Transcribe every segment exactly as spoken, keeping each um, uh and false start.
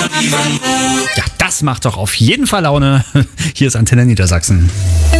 Ja, das macht doch auf jeden Fall Laune. Hier ist Antenne Niedersachsen.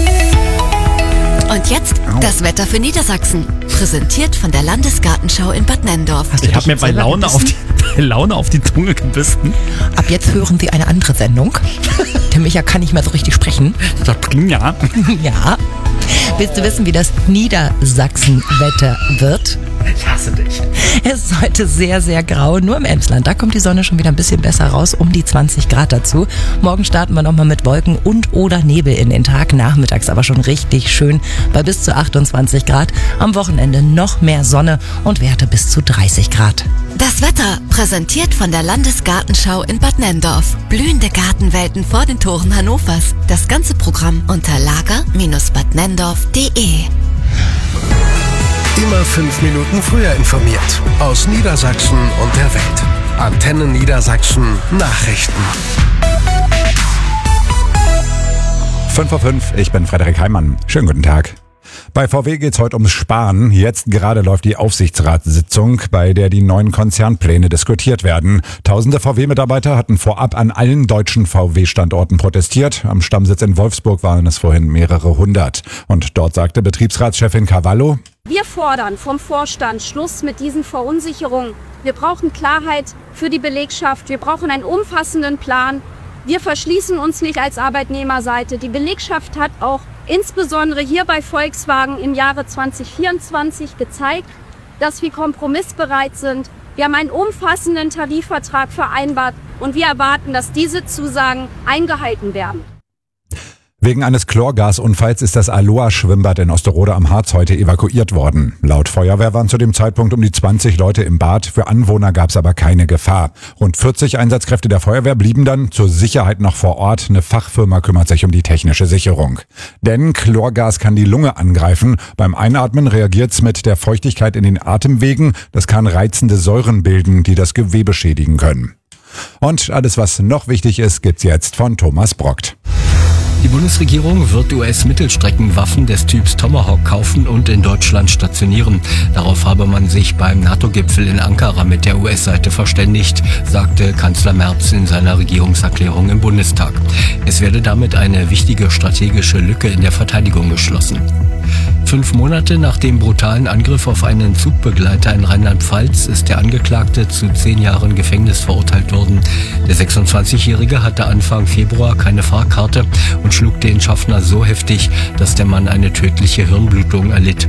Und jetzt das Wetter für Niedersachsen. Präsentiert von der Landesgartenschau in Bad Nennendorf. Ich habe mir bei Laune, auf die, bei Laune auf die Zunge gebissen. Ab jetzt hören Sie eine andere Sendung. Der Micha kann nicht mehr so richtig sprechen. Ja. Ja. Willst du wissen, wie das Niedersachsen-Wetter wird? Ich hasse dich. Es ist heute sehr, sehr grau, nur im Emsland. Da kommt die Sonne schon wieder ein bisschen besser raus, um die zwanzig Grad dazu. Morgen starten wir nochmal mit Wolken und oder Nebel in den Tag. Nachmittags aber schon richtig schön bei bis zu achtundzwanzig Grad. Am Wochenende noch mehr Sonne und Werte bis zu dreißig Grad. Das Wetter präsentiert von der Landesgartenschau in Bad Nennendorf. Blühende Gartenwelten vor den Toren Hannovers. Das ganze Programm unter lager Bindestrich bad nennendorf punkt de. Immer fünf Minuten früher informiert. Aus Niedersachsen und der Welt. Antenne Niedersachsen Nachrichten. fünf vor fünf, ich bin Frederik Heimann. Schönen guten Tag. Bei V W geht's heute ums Sparen. Jetzt gerade läuft die Aufsichtsratssitzung, bei der die neuen Konzernpläne diskutiert werden. Tausende V W-Mitarbeiter hatten vorab an allen deutschen V W-Standorten protestiert. Am Stammsitz in Wolfsburg waren es vorhin mehrere hundert. Und dort sagte Betriebsratschefin Cavallo: Wir fordern vom Vorstand Schluss mit diesen Verunsicherungen. Wir brauchen Klarheit für die Belegschaft. Wir brauchen einen umfassenden Plan. Wir verschließen uns nicht als Arbeitnehmerseite. Die Belegschaft hat auch insbesondere hier bei Volkswagen im Jahre zwanzig vierundzwanzig gezeigt, dass wir kompromissbereit sind. Wir haben einen umfassenden Tarifvertrag vereinbart und wir erwarten, dass diese Zusagen eingehalten werden. Wegen eines Chlorgasunfalls ist das Aloha-Schwimmbad in Osterode am Harz heute evakuiert worden. Laut Feuerwehr waren zu dem Zeitpunkt um die zwanzig Leute im Bad. Für Anwohner gab es aber keine Gefahr. Rund vierzig Einsatzkräfte der Feuerwehr blieben dann zur Sicherheit noch vor Ort. Eine Fachfirma kümmert sich um die technische Sicherung. Denn Chlorgas kann die Lunge angreifen. Beim Einatmen reagiert's mit der Feuchtigkeit in den Atemwegen. Das kann reizende Säuren bilden, die das Gewebe schädigen können. Und alles, was noch wichtig ist, gibt's jetzt von Thomas Brockt. Die Bundesregierung wird U S-Mittelstreckenwaffen des Typs Tomahawk kaufen und in Deutschland stationieren. Darauf habe man sich beim NATO-Gipfel in Ankara mit der U S-Seite verständigt, sagte Kanzler Merz in seiner Regierungserklärung im Bundestag. Es werde damit eine wichtige strategische Lücke in der Verteidigung geschlossen. Fünf Monate nach dem brutalen Angriff auf einen Zugbegleiter in Rheinland-Pfalz ist der Angeklagte zu zehn Jahren Gefängnis verurteilt worden. Der sechsundzwanzigjährige hatte Anfang Februar keine Fahrkarte und schlug den Schaffner so heftig, dass der Mann eine tödliche Hirnblutung erlitt.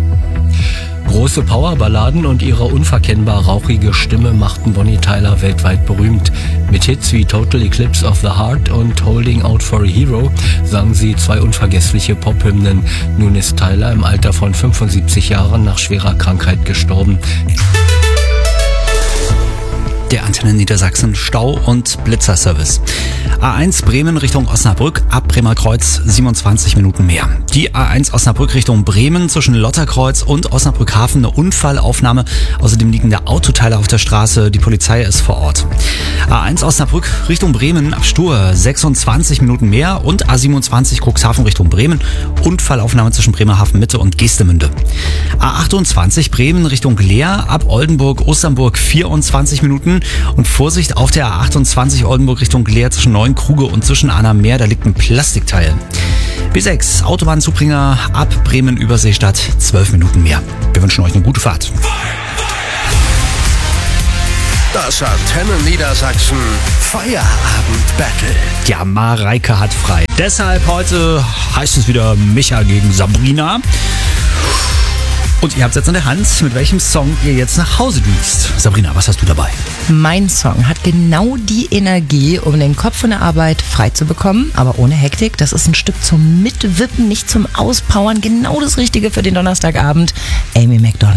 Große Powerballaden und ihre unverkennbar rauchige Stimme machten Bonnie Tyler weltweit berühmt. Mit Hits wie Total Eclipse of the Heart und Holding Out for a Hero sang sie zwei unvergessliche Pop-Hymnen. Nun ist Tyler im Alter von fünfundsiebzig Jahren nach schwerer Krankheit gestorben. Der Antenne Niedersachsen Stau- und Blitzerservice. A eins Bremen Richtung Osnabrück, ab Bremer Kreuz siebenundzwanzig Minuten mehr. Die A eins Osnabrück Richtung Bremen zwischen Lotterkreuz und Osnabrück Hafen eine Unfallaufnahme. Außerdem liegen da Autoteile auf der Straße, die Polizei ist vor Ort. A eins Osnabrück Richtung Bremen ab Stur sechsundzwanzig Minuten mehr und A siebenundzwanzig Cuxhaven Richtung Bremen. Unfallaufnahme zwischen Bremerhaven Mitte und Geestemünde. A achtundzwanzig Bremen Richtung Leer ab Oldenburg Osternburg vierundzwanzig Minuten. Und Vorsicht auf der A achtundzwanzig Oldenburg Richtung Leer zwischen Neuenkruge und zwischen Annameer, da liegt ein Plastikteil. B sechs Autobahnzubringer ab Bremen Überseestadt, zwölf Minuten mehr. Wir wünschen euch eine gute Fahrt. Das Antenne Niedersachsen Feierabend-Battle. Ja, Mareike hat frei. Deshalb heute heißt es wieder Micha gegen Sabrina. Und ihr habt jetzt in der Hand, mit welchem Song ihr jetzt nach Hause düst. Sabrina, was hast du dabei? Mein Song hat genau die Energie, um den Kopf von der Arbeit frei zu bekommen, aber ohne Hektik. Das ist ein Stück zum Mitwippen, nicht zum Auspowern. Genau das Richtige für den Donnerstagabend. Amy Macdonald.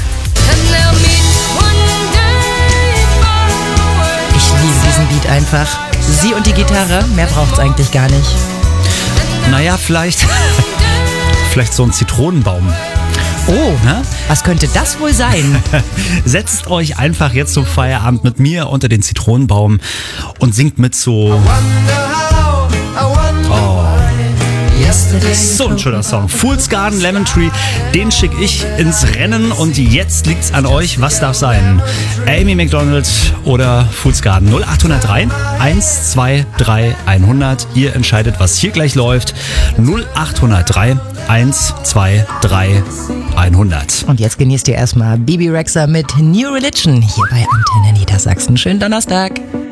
Ich liebe diesen Beat einfach. Sie und die Gitarre, mehr braucht's eigentlich gar nicht. Naja, vielleicht, vielleicht so ein Zitronenbaum. Oh, ne? Was könnte das wohl sein? Setzt euch einfach jetzt zum Feierabend mit mir unter den Zitronenbaum und singt mit so... Oh. Yes. So ein schöner Song. Fool's Garden, Lemon Tree, den schicke ich ins Rennen und jetzt liegt's an euch. Was darf sein? Amy Macdonald oder Fool's Garden? null acht null drei eins zwei drei hundert. Ihr entscheidet, was hier gleich läuft. null acht null drei eins zwei drei hundert. Und jetzt genießt ihr erstmal Bibi Rexha mit New Religion hier bei Antenne Niedersachsen. Schönen Donnerstag.